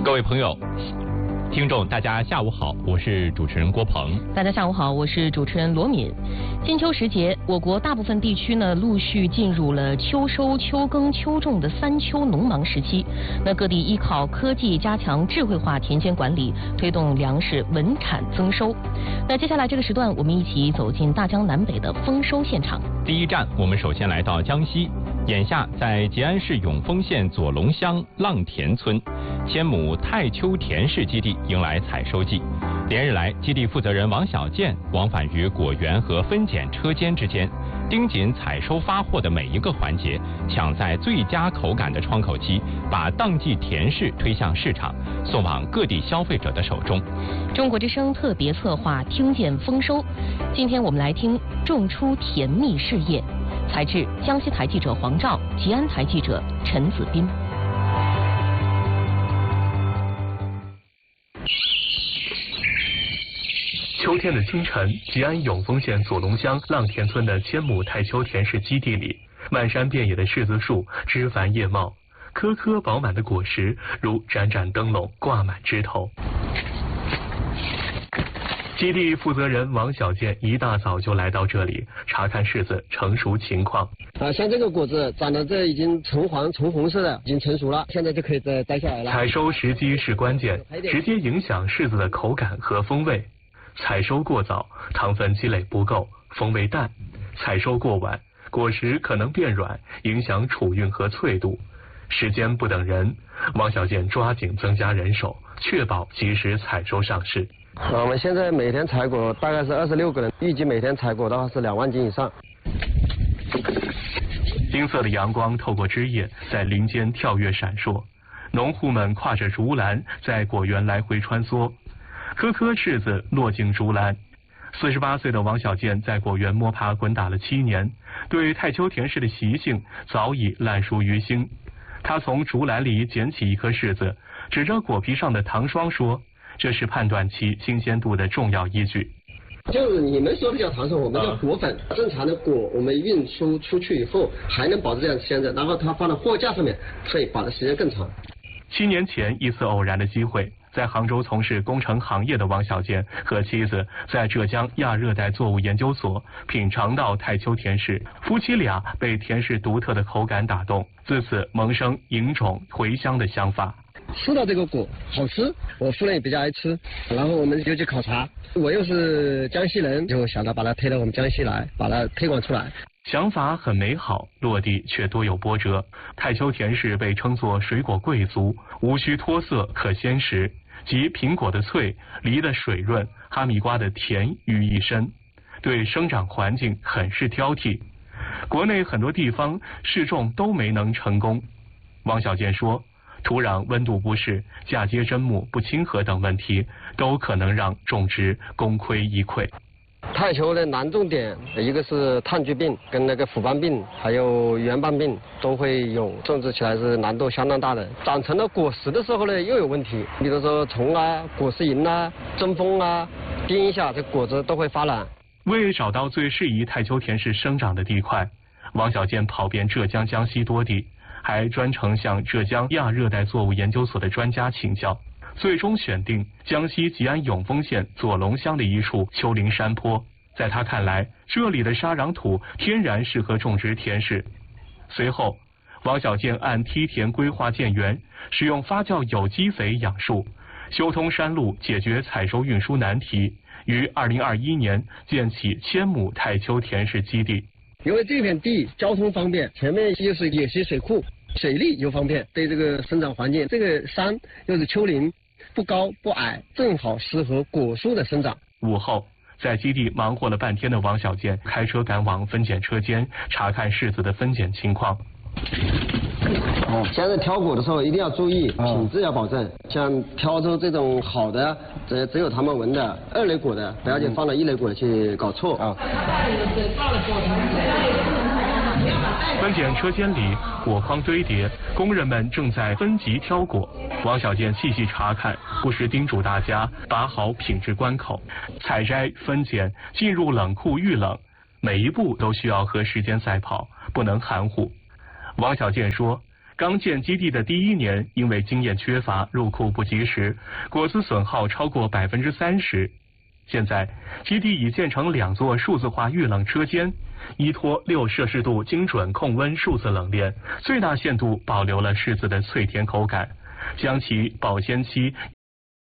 各位朋友、听众，大家下午好，我是主持人郭鹏。 大家下午好，我是主持人罗敏。金秋时节，我国大部分地区呢陆续进入了秋收、秋耕、秋种的三秋农忙时期。那各地依靠科技加强智慧化田间管理，推动粮食稳产增收。那接下来这个时段，我们一起走进大江南北的丰收现场。 第一站，我们首先来到江西。眼下，在吉安市永丰县左龙乡浪田村，千亩太丘田氏基地迎来采收季。连日来，基地负责人王小建往返于果园和分拣车间之间，盯紧采收发货的每一个环节，抢在最佳口感的窗口期，把当季田氏推向市场，送往各地消费者的手中。 中国之声特别策划《听见丰收》，今天我们来听种出甜蜜事业。采制江西台记者黄照，吉安台记者陈子斌。 秋天的清晨，吉安永丰县左龙乡浪田村的千亩太丘田氏基地里，漫山遍野的柿子树枝繁叶茂，颗颗饱满的果实如盏盏灯笼挂满枝头。基地负责人王小建一大早就来到这里查看柿子成熟情况。 像这个果子长得这已经橙黄橙红色的，已经成熟了，现在就可以再摘下来了。 采收时机是关键，直接影响柿子的口感和风味。采收过早，糖分积累不够，风味淡；采收过晚，果实可能变软，影响储运和脆度。时间不等人，王小建抓紧增加人手，确保及时采收上市。 我们现在每天采果大概是26个人，预计每天采果的话是2万斤以上。 金色的阳光透过枝叶在林间跳跃闪烁，农户们挎着竹篮在果园来回穿梭，颗颗柿子落进竹篮。48岁的王小建在果园摸爬滚打了7年，对太丘田氏的习性早已烂熟于心。他从竹篮里捡起一颗柿子，指着果皮上的糖霜说，这是判断其新鲜度的重要依据。 就是你们说的叫糖霜，我们叫果粉。正常的果我们运输出去以后还能保持这样鲜着，然后它放到货架上面可以保的时间更长。 7年前一次偶然的机会，在杭州从事工程行业的王小建和妻子在浙江亚热带作物研究所品尝到太丘田氏，夫妻俩被田氏独特的口感打动，自此萌生引种回乡的想法。 吃到这个果好吃，我夫人也比较爱吃，然后我们就去考察，我又是江西人，就想到把它推到我们江西来，把它推广出来。 想法很美好，落地却多有波折。太丘田氏被称作水果贵族，无需脱色可鲜食，集苹果的脆、梨的水润、哈密瓜的甜于一身，对生长环境很是挑剔。国内很多地方试种都没能成功。王小建说，土壤温度不适、嫁接砧木不亲和等问题，都可能让种植功亏一篑。 太丘的难种点，一个是炭疽病跟那个腐斑病，还有圆瓣病都会有，种植起来是难度相当大的。长成了果实的时候呢，又有问题，比如说虫啊、果实蝇啊、针锋啊，叮一下这果子都会发烂。 为找到最适宜太丘田氏生长的地块，王小建跑遍浙江、江西多地，还专程向浙江亚热带作物研究所的专家请教，最终选定江西吉安永丰县左龙乡的一处丘陵山坡。在他看来，这里的沙壤土天然适合种植田氏。随后，王小建按梯田规划建园，使用发酵有机肥养树，修通山路，解决采收运输难题，于2021年建起千亩太丘田氏基地。 因为这片地交通方便，前面又是野溪水库，水利又方便，对这个生长环境，这个山又是丘陵，不高不矮，正好适合果树的生长。 午后，在基地忙活了半天的王小建开车赶往分拣车间，查看柿子的分拣情况。 现在挑果的时候一定要注意品质要保证，像挑出这种好的，只有他们闻的2类果的，不要去放到1类果去搞错啊。 分拣车间里果筐堆叠，工人们正在分级挑果。王小建细细查看，不时叮嘱大家把好品质关口。采摘、分拣、进入冷库预冷，每一步都需要和时间赛跑，不能含糊。王小建说， 刚建基地的第1年，因为经验缺乏，入库不及时，果子损耗超过30%。现在，基地已建成2座数字化预冷车间，依托6摄氏度精准控温数字冷链，最大限度保留了柿子的脆甜口感，将其保鲜期